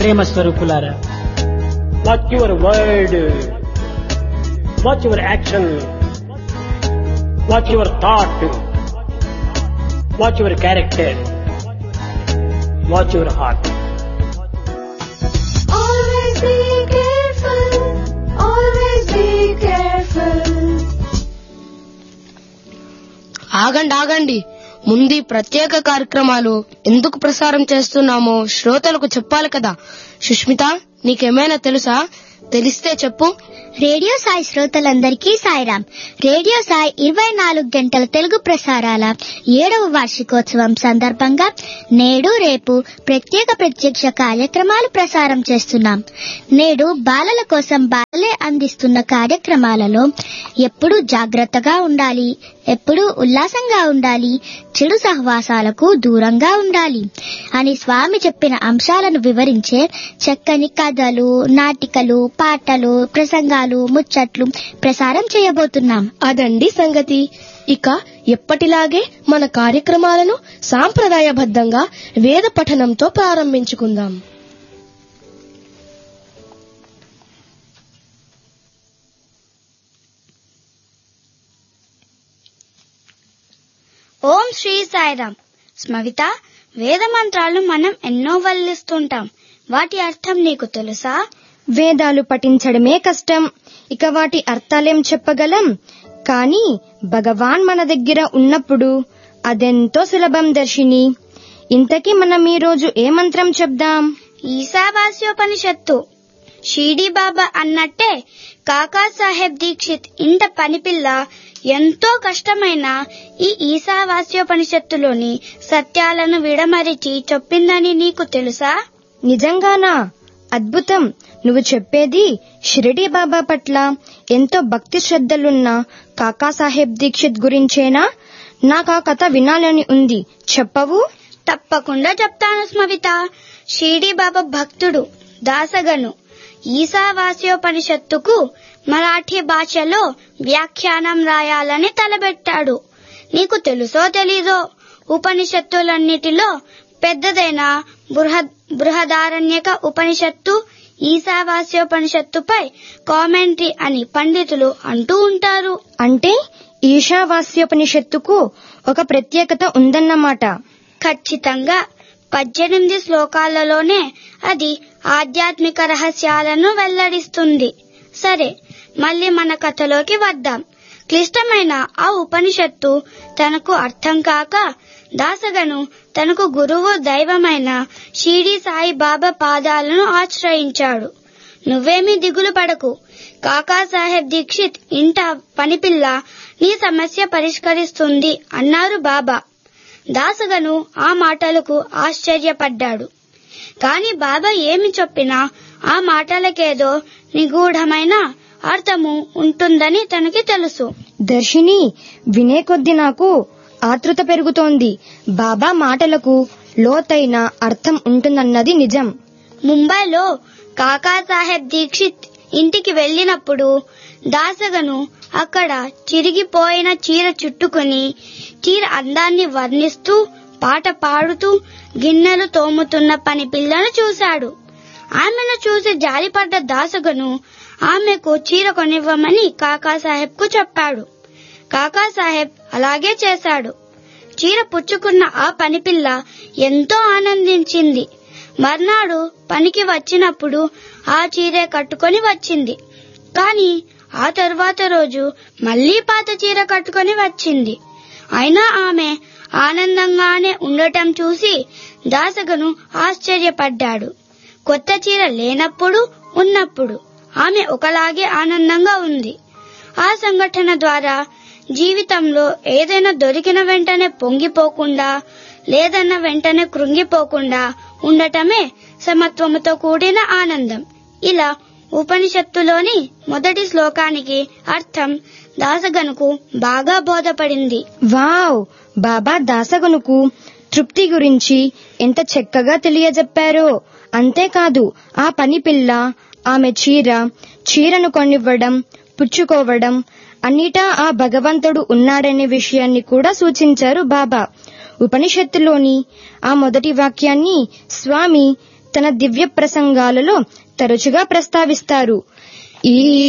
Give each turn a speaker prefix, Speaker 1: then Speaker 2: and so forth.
Speaker 1: ప్రేమ స్వరూపులారా,
Speaker 2: Watch your word, watch your action, watch your thought, watch your character, watch your heart.
Speaker 3: Always be careful, always be careful.
Speaker 4: ఆగండి, ముందు ప్రత్యేక కార్యక్రమాలు ఎందుకు ప్రసారం చేస్తున్నామో శ్రోతలకు చెప్పాలి కదా. సుష్మిత, నీకేమైనా తెలుసా? తెలిస్తే చెప్పు.
Speaker 5: రేడియో సాయి శ్రోతలందరికీ సాయిరాం. రేడియో సాయి 24 గంటల తెలుగు ప్రసారాల 7వ వార్షికోత్సవం సందర్భంగా నేడు రేపు ప్రత్యక్ష కార్యక్రమాలు ప్రసారం చేస్తున్నాం. నేడు బాలల కోసం బాలలే అందిస్తున్న కార్యక్రమాలలో ఎప్పుడూ జాగ్రత్తగా ఉండాలి, ఎప్పుడూ ఉల్లాసంగా ఉండాలి, చెడు సహవాసాలకు దూరంగా ఉండాలి అని స్వామి చెప్పిన అంశాలను వివరించే చక్కని కథలు, నాటికలు, పాటలు, ప్రసంగాలు, ముచ్చట్లు ప్రసారం చేయబోతున్నాం.
Speaker 4: అదండి సంగతి. ఇక ఎప్పటిలాగే మన కార్యక్రమాలను సాంప్రదాయబద్ధంగా వేద పఠనంతో ప్రారంభించుకుందాం.
Speaker 5: ఓం శ్రీ సాయిరాం. స్మవిత, వేద మంత్రాలు మనం ఎన్నో వల్లిస్తుంటాం. వాటి అర్థం నీకు తెలుసా?
Speaker 6: వేదాలు పఠించడమే కష్టం, ఇక వాటి అర్థాలేం చెప్పగలం? కానీ భగవాన్ మన దగ్గర ఉన్నప్పుడు అదెంతో సులభం దర్శిని. ఇంతకీ మనం ఈ రోజు ఏ మంత్రం చెప్దాం?
Speaker 5: ఈశావాస్యోపనిషత్తు. షిరిడీ బాబా అన్నట్టే కాకా సాహెబ్ దీక్షిత్ ఇంట పనిపిల్ల ఎంతో కష్టమైన ఈ ఈశావాస్యోపనిషత్తులోని సత్యాలను విడమరిచి చెప్పిందని నీకు తెలుసా?
Speaker 6: నిజంగానా? అద్భుతం. నువ్వు చెప్పేది షిరిడీ బాబా పట్ల ఎంతో భక్తి శ్రద్ధలున్న కాకాసాహెబ్ దీక్షిత్ గురించేనా? నాకా కథ వినాలని ఉంది, చెప్పవు?
Speaker 5: తప్పకుండా చెప్తాను స్మవిత. షిరిడీ బాబా భక్తుడు దాసగను ఈశావాస్యోపనిషత్తుకు మరాఠీ భాషలో వ్యాఖ్యానం రాయాలని తలబెట్టాడు. నీకు తెలుసో తెలీదో, ఉపనిషత్తులన్నిటిలో పెద్దదైన బృహదారణ్యక ఉపనిషత్తు ఈశావాస్యోపనిషత్తుపై కామెంటరీ అని పండితులు అంటూ ఉంటారు.
Speaker 6: అంటే ఈశావాస్యోపనిషత్తుకు ఒక ప్రత్యేకత ఉందన్నమాట.
Speaker 5: ఖచ్చితంగా 18 శ్లోకాలలోనే అది ఆధ్యాత్మిక రహస్యాలను వెల్లడిస్తుంది. సరే, మళ్ళీ మన కథలోకి వద్దాం. క్లిష్టమైన ఆ ఉపనిషత్తు తనకు అర్థం కాక దాసగను తనకు గురువు దైవమైన షిరిడీ సాయి బాబా పాదాలను ఆశ్రయించాడు. నువ్వేమీ దిగులు పడకు, కాకాసాహెబ్ దీక్షిత్ ఇంట పనిపిల్ల నీ సమస్య పరిష్కరిస్తుంది అన్నారు బాబా. దాసగను ఆ మాటలకు ఆశ్చర్యపడ్డాడు. కాని బాబా ఏమి చెప్పినా ఆ మాటలకేదో నిగూఢమైన అర్థము ఉంటుందని తనకి తెలుసు.
Speaker 6: దర్శిని, వినే కొద్ది నాకు ఆతృత పెరుగుతోంది. బాబా మాటలకు లోతైన అర్థం ఉంటుందన్నది నిజం.
Speaker 5: ముంబైలో కాకాసాహెబ్ దీక్షిత్ ఇంటికి వెళ్లినప్పుడు దాసగను అక్కడ చిరిగిపోయిన చీర చుట్టుకుని చీర అందాన్ని వర్ణిస్తూ పాట పాడుతూ గిన్నెలు తోముతున్న పని పిల్లను చూశాడు. ఆమెను చూసి జాలిపడ్డ దాసగను ఆమెకు చీర కొనివ్వమని కాకాసాహెబ్ కు చెప్పాడు. కాకాసాహెబ్ అలాగే చేశాడు. చీర పుచ్చుకున్న ఆ పనిపిల్ల ఎంతో ఆనందించింది. మర్నాడు పనికి వచ్చినప్పుడు ఆ చీరే కట్టుకొని వచ్చింది. కాని ఆ తరువాత రోజు మళ్లీ పాత చీర కట్టుకొని వచ్చింది. అయినా ఆమె ఆనందంగానే ఉండటం చూసి దాసగను ఆశ్చర్యపడ్డాడు. కొత్త చీర లేనప్పుడు ఉన్నప్పుడు ఆమె ఒకలాగే ఆనందంగా ఉంది. ఆ సంఘటన ద్వారా జీవితంలో ఏదైనా దొరికిన వెంటనే పొంగిపోకుండా, లేదన్న వెంటనే కృంగిపోకుండా ఉండటమే సమత్వముతో కూడిన ఆనందం. ఇలా ఉపనిషత్తులోని మొదటి శ్లోకానికి అర్థం దాసగనుకు బాగా బోధపడింది.
Speaker 6: వావ్! బాబా దాసగనుకు తృప్తి గురించి ఎంత చక్కగా తెలియజెప్పారో. అంతేకాదు, ఆ పని పిల్ల ఆమె చీరను కొనివ్వడం, పుచ్చుకోవడం అన్నిటా ఆ భగవంతుడు ఉన్నాడనే విషయాన్ని కూడా సూచించారు బాబా. ఉపనిషత్తులోని ఆ మొదటి వాక్యాన్ని స్వామి తన దివ్య ప్రసంగాలలో తరచుగా ప్రస్తావిస్తారు. ఈ